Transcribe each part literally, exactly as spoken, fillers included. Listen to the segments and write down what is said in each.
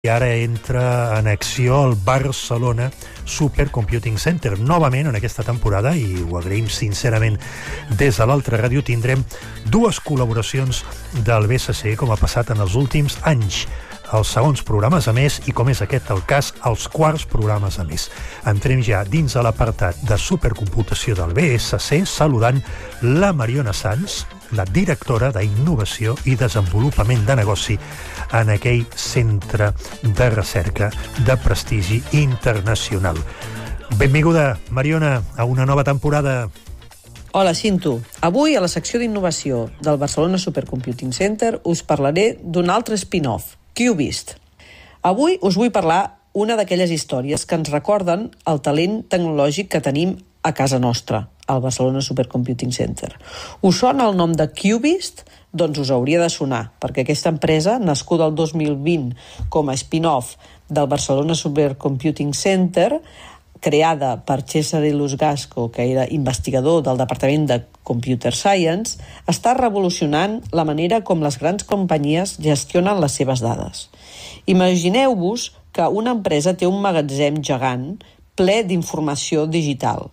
i ara entra en acció el Barcelona Supercomputing Center. Novament en aquesta temporada, i ho agraïm sincerament des de l'altra ràdio, tindrem dues col·laboracions del B S C, com ha passat en els últims anys. Els segons programes a més, i com és aquest el cas, els quarts programes a més. Entrem ja dins de l'apartat de supercomputació del B S C, saludant la Mariona Sans, la directora d'Innovació i Desenvolupament de Negoci en aquell centre de recerca de prestigi internacional. Benvinguda, Mariona, a una nova temporada. Hola, Cinto. Avui, a la secció d'innovació del Barcelona Supercomputing Center, us parlaré d'un altre spin-off, Qubist. Avui us vull parlar una d'aquelles històries que ens recorden el talent tecnològic que tenim a casa nostra, al Barcelona Supercomputing Center. Us sona el nom de Qubist? Doncs us hauria de sonar, perquè aquesta empresa, nascuda el dos mil vint com a spin-off del Barcelona Supercomputing Center, creada per Cesare Lusgasco, que era investigador del Departament de Computer Science, està revolucionant la manera com les grans companyies gestionen les seves dades. Imagineu-vos que una empresa té un magatzem gegant ple d'informació digital,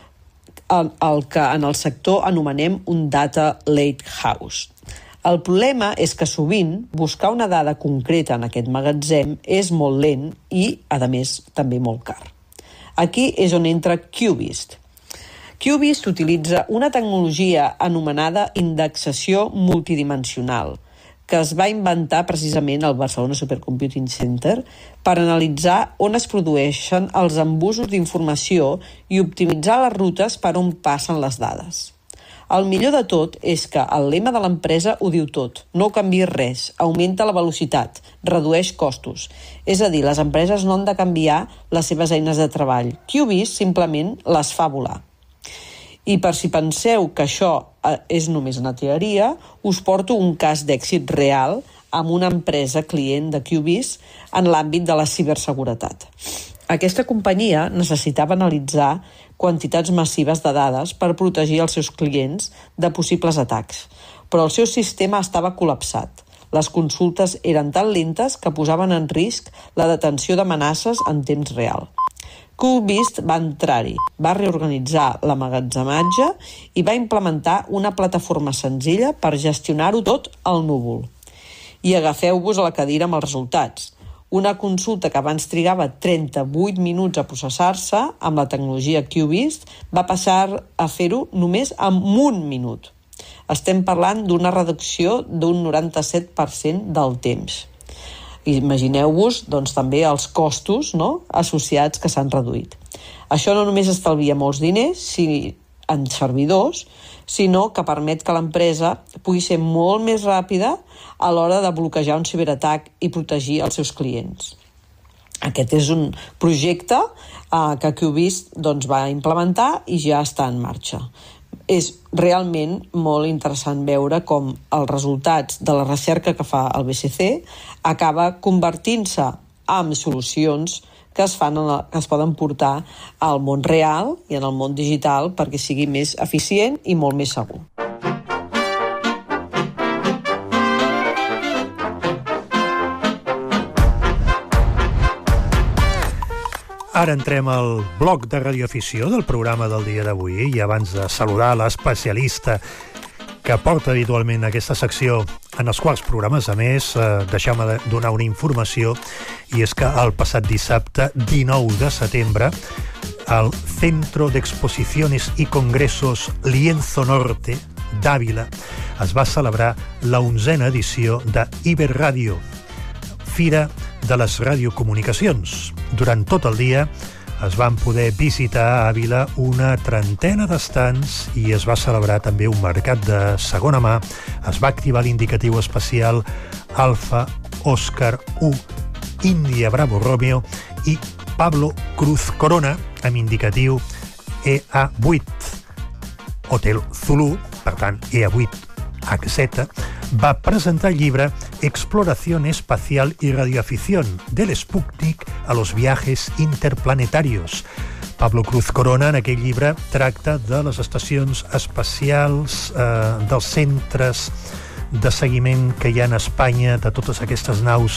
el, el que en el sector anomenem un data lakehouse. El problema és que sovint buscar una dada concreta en aquest magatzem és molt lent i, a més, també molt car. Aquí és on entra Qubist. Qubist utilitza una tecnologia anomenada indexació multidimensional, que es va inventar precisament al Barcelona Supercomputing Center per analitzar on es produeixen els embussos d'informació i optimitzar les rutes per on passen les dades. El millor de tot és que el lema de l'empresa ho diu tot. No canviï res, augmenta la velocitat, redueix costos. És a dir, les empreses no han de canviar les seves eines de treball. Qubist simplement les fa volar. I per si penseu que això és només una teoria, us porto un cas d'èxit real amb una empresa client de Qubist en l'àmbit de la ciberseguretat. Aquesta companyia necessitava analitzar quantitats massives de dades per protegir els seus clients de possibles atacs, però el seu sistema estava col·lapsat. Les consultes eren tan lentes que posaven en risc la detenció d'amenaces en temps real. Qubist va entrar-hi, va reorganitzar l'emmagatzematge i va implementar una plataforma senzilla per gestionar-ho tot al núvol. I agafeu-vos a la cadira amb els resultats. Una consulta que abans trigava trenta-vuit minuts a processar-se amb la tecnologia Qubist va passar a fer-ho només en un minut. Estem parlant d'una reducció d'un noranta-set per cent del temps. Imagineu-vos doncs, també els costos, no?, associats que s'han reduït. Això no només estalvia molts diners si, en servidors, sinó que permet que l'empresa pugui ser molt més ràpida a l'hora de bloquejar un ciberatac i protegir els seus clients. Aquest és un projecte eh, que Qubist doncs, va implementar i ja està en marxa. És realment molt interessant veure com els resultats de la recerca que fa el B S C acaba convertint-se en solucions que es, fan, que es poden portar al món real i en el món digital perquè sigui més eficient i molt més segur. Ara entrem al bloc de radioafició del programa del dia d'avui i abans de saludar l'especialista que porta habitualment aquesta secció en els quals programes, a més, eh, deixeu-me donar una informació, i és que el passat dissabte, dinou de setembre, al Centro de Exposiciones y Congresos Lienzo Norte d'Àvila es va celebrar la onzena edició de Iberradio, Fira de les Radiocomunicacions. Durant tot el dia es van poder visitar a Àvila una trentena d'estants i es va celebrar també un mercat de segona mà. Es va activar l'indicatiu especial Alfa Oscar u India Bravo Romeo i Pablo Cruz Corona amb indicatiu E A vuit. Hotel Zulu, per tant E A vuit H Z, va presentar el llibre Exploración espacial y radioafición del Sputnik a los viajes interplanetarios. Pablo Cruz Corona, en aquell llibre, tracta de les estacions espacials, eh, dels centres de seguiment que hi ha a Espanya, de totes aquestes naus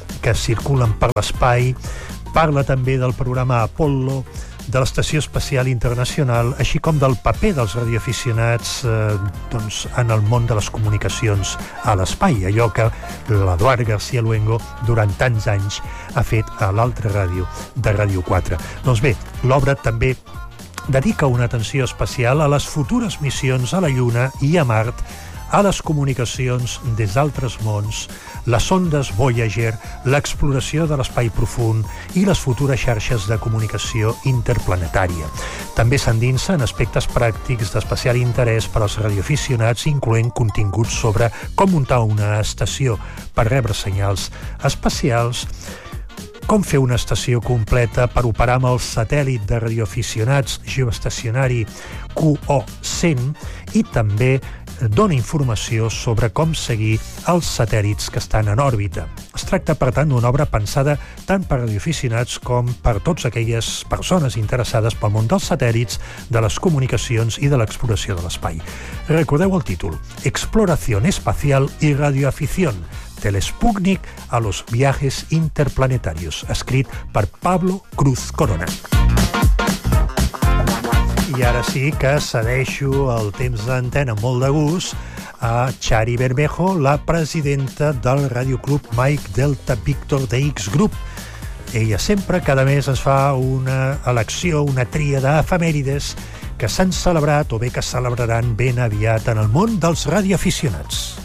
que circulen per l'espai, parla també del programa Apollo, de l'Estació Espacial Internacional, així com del paper dels radioaficionats eh, doncs, en el món de les comunicacions a l'espai, allò que l'Eduard García Luengo durant tants anys ha fet a l'altra ràdio de Ràdio quatre. Doncs bé, l'obra també dedica una atenció especial a les futures missions a la Lluna i a Mart, a les comunicacions des d'altres mons, les sondes Voyager, l'exploració de l'espai profund i les futures xarxes de comunicació interplanetària. També s'endinsa en aspectes pràctics d'especial interès per als radioaficionats, incloent continguts sobre com muntar una estació per rebre senyals espacials, com fer una estació completa per operar amb el satèl·lit de radioaficionats geoestacionari Q O cent i també dona informació sobre com seguir els satèl·lits que estan en òrbita. Es tracta, per tant, d'una obra pensada tant per radioaficionats com per totes aquelles persones interessades pel món dels satèl·lits, de les comunicacions i de l'exploració de l'espai. Recordeu el títol: Exploración espacial y radioafición, del Sputnik a los viajes interplanetarios, escrit per Pablo Cruz Corona. I ara sí que cedeixo el temps d'antena molt de gust a Chari Bermejo, la presidenta del radioclub Mike Delta Victor de X Group. Ella sempre, cada mes, ens fa una elecció, una tria d'efemèrides que s'han celebrat o bé que celebraran ben aviat en el món dels radioaficionats.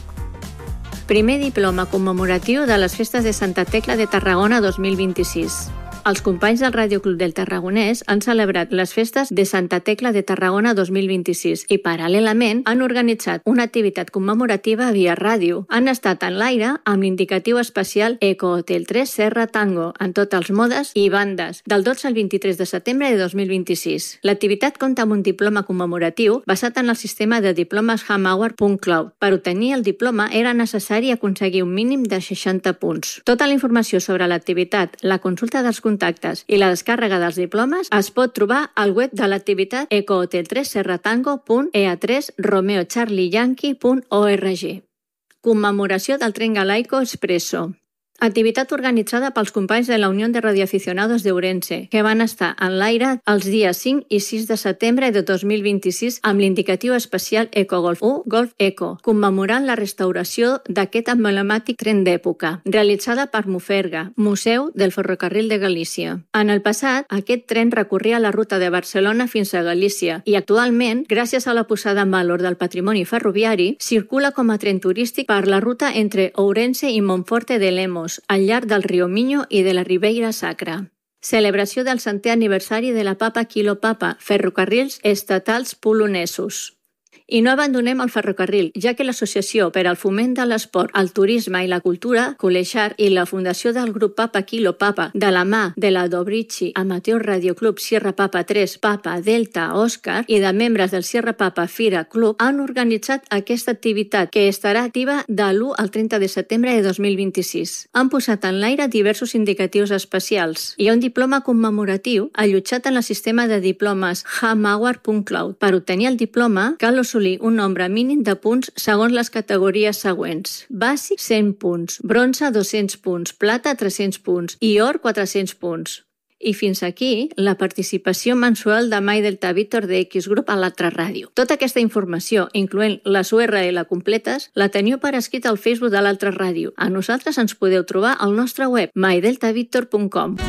Primer diploma commemoratiu de les Festes de Santa Tecla de Tarragona dos mil vint-i-sis. Els companys del Radioclub del Tarragonès han celebrat les festes de Santa Tecla de Tarragona dos mil vint-i-sis i, paral·lelament, han organitzat una activitat commemorativa via ràdio. Han estat en l'aire amb l'indicatiu especial Eco Hotel tres Serra Tango, en tots els modes i bandes, del dotze al vint-i-tres de setembre de dos mil vint-i-sis. L'activitat compta amb un diploma commemoratiu basat en el sistema de diplomes Hamauer punt cloud. Per obtenir el diploma era necessari aconseguir un mínim de seixanta punts. Tota la informació sobre l'activitat, la consulta dels contactes i la descàrrega dels diplomes es pot trobar al web de l'activitat eco hotel tres serratango punt e a tres romeo charlie yankee punt org. Commemoració del tren Galaico Expresso. Activitat organitzada pels companys de la Unió de Radioaficionados de Ourense, que van estar en l'aire els dies cinc i sis de setembre de dos mil vint-i-sis amb l'indicatiu especial EcoGolf u Golf Eco, commemorant la restauració d'aquest emblemàtic tren d'època, realitzada per Muferga, Museu del Ferrocarril de Galícia. En el passat, aquest tren recorria la ruta de Barcelona fins a Galícia i actualment, gràcies a la posada en valor del patrimoni ferroviari, circula com a tren turístic per la ruta entre Ourense i Monforte de Lemos, al llarg del riu Miño i de la Ribeira Sacra. Celebració del centè aniversari de la Papa Kilo Papa, ferrocarrils estatals polonesos. I no abandonem el ferrocarril, ja que l'Associació per al Foment de l'Esport, el Turisme i la Cultura, Coleixar, i la Fundació del grup Papa Kilo Papa, de la mà de la Dobrici Amateur Radio Club Sierra Papa tres, Papa Delta Òscar i de membres del Sierra Papa Fira Club, han organitzat aquesta activitat, que estarà activa de l'u al trenta de setembre de dos mil vint-i-sis. Han posat en l'aire diversos indicatius especials. Hi ha un diploma commemoratiu allotjat en el sistema de diplomes Hamauer punt cloud. Per obtenir el diploma, cal assolir un nombre mínim de punts segons les categories següents. Bàsic, cent punts. Bronze, dos-cents punts. Plata, tres-cents punts. I or, quatre-cents punts. I fins aquí la participació mensual de Mai Delta Víctor de X Group a l'altra ràdio. Tota aquesta informació, incloent les U R L completes, la teniu per escrit al Facebook de l'altra ràdio. A nosaltres ens podeu trobar al nostre web mai delta victor punt com.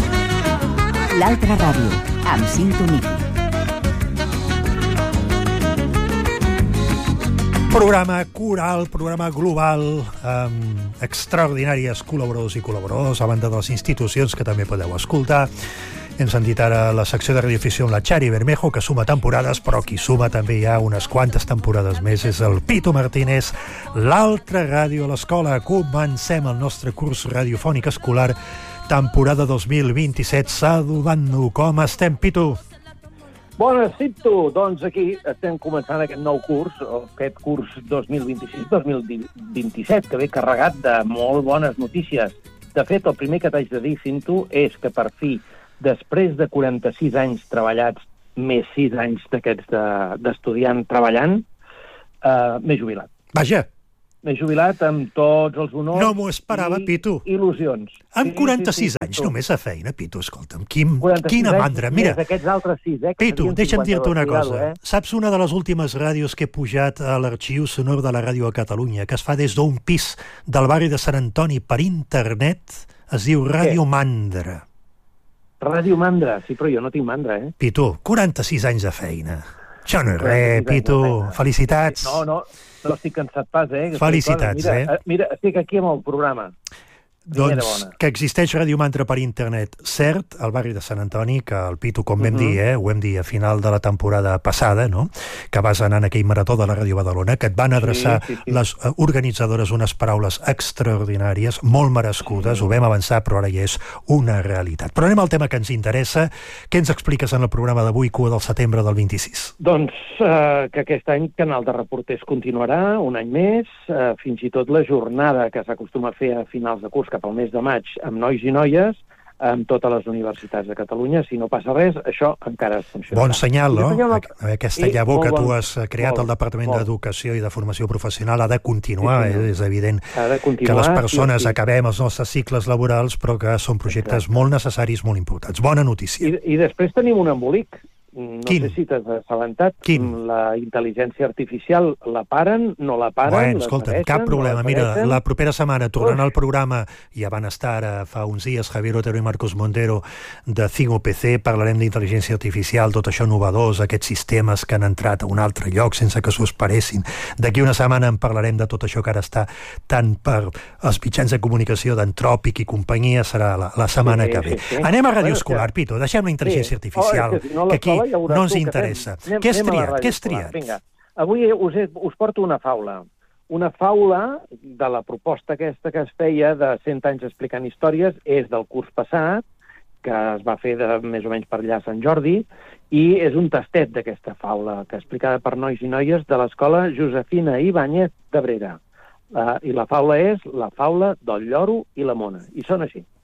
L'altra ràdio, amb Sintonia. Programa coral, programa global, amb extraordinàries col·laboradors i col·laboradors, a banda de les institucions que també podeu escoltar. Hem sentit ara la secció de radioafició amb la Chari Bermejo, que suma temporades, però qui suma també hi ha unes quantes temporades més és el Pitu Martínez, l'altra ràdio a l'escola. Comencem el nostre curs radiofònic escolar, temporada dos mil vint-i-set, saludant-nos. Com estem, Pitu? Bones, Cito. Doncs aquí estem començant aquest nou curs, aquest curs dos mil vint-i-sis dos mil vint-i-set, que ve carregat de molt bones notícies. De fet, el primer que t'haig de dir, Cinto, és que per fi, després de quaranta-sis anys treballats, més sis anys d'aquests de, d'estudiant treballant, eh, m'he jubilat. Vaja! M'he jubilat amb tots els honors No m'ho esperava, i Pitu. il·lusions. Amb Sí, quaranta-sis sí, sí, anys Pitu. només a feina, Pitu, escolta'm, quin, quaranta-sis quina anys mandra. Mira, més aquests altres sis, eh? que Pitu, serien deixa'm dir-te una cinquanta-dos, cosa. cuidado, eh? Saps una de les últimes ràdios que he pujat a l'arxiu sonor de la ràdio a Catalunya, que es fa des d'un pis del barri de Sant Antoni per internet, es diu Ràdio Mandra. Ràdio Mandra, sí, però jo no tinc mandra, eh? Pitu, quaranta-sis anys de feina. Això no és res, quaranta-sis anys de Pitu. feina. Felicitats. No, no, no estic cansat pas, eh? que Felicitats, mira, eh? Mira, estic aquí amb el programa. Primera Doncs bona. que existeix Ràdio Mantra per internet, cert, al barri de Sant Antoni, que el Pitu, com vam Mhm. dir, eh, ho vam dir a final de la temporada passada, no?, que vas anar en aquell marató de la Ràdio Badalona, que et van adreçar sí, sí. les eh, organitzadores unes paraules extraordinàries, molt merescudes, ho vam avançar, però ara ja és una realitat. Però anem al tema que ens interessa. Què ens expliques en el programa d'avui, cua del setembre del vint-i-sis? Doncs eh, que aquest any Canal de Reporters continuarà un any més, eh, fins i tot la jornada que s'acostuma a fer a finals de curs cap al mes de maig amb nois i noies, amb totes les universitats de Catalunya. Si no passa res, això encara es funciona. Bon senyal, no? I després hi ha una- Aquesta I llavor que molt tu bon- has creat molt, al Departament molt. d'Educació i de Formació Professional ha de continuar. Sí, senyor. eh? És evident Ha de que continuar, les persones sí, sí. acabem els nostres cicles laborals, però que són projectes Exacte. molt necessaris, molt importants. Bona notícia. I, I després tenim un embolic. No Quin? sé si t'has assabentat. Quin? La intel·ligència artificial la paren, no la paren, Bueno, escolta, cap problema. Mira, la propera setmana tornant Uf. al programa, ja van estar ara fa uns dies Javier Otero i Marcos Montero de Cinc P C, parlarem d'intel·ligència artificial, tot això novedós, aquests sistemes que han entrat a un altre lloc sense que s'ho esperessin. D'aquí una setmana en parlarem de tot això que ara està tant per els mitjans de comunicació d'Antròpic i companyia, serà la, la setmana Sí, que ve. sí, sí. Anem a Ràdio Bueno, Escolar, que- Pitu, deixem la intel·ligència Sí. artificial, Oh, és que si no a que aquí l'escola ja veuràs no ens tu què interessa. fem. Anem- Què has anem a la triat? ràdio Què has escolar. triat? Vinga, avui us, he, us porto una faula. Una faula de la proposta aquesta que es feia de cent anys explicant històries, és del curs passat, que es va fer de, més o menys per allà a Sant Jordi, i és un tastet d'aquesta faula, que explicada per nois i noies de l'escola Josefina Ibáñez d'Abrera. Uh, I la faula és la faula del lloro i la mona. I són així.